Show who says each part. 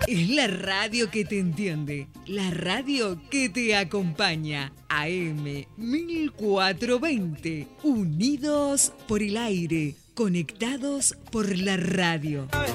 Speaker 1: Es la radio que te entiende, la radio que te acompaña. AM 1420, unidos por el aire, conectados por la radio.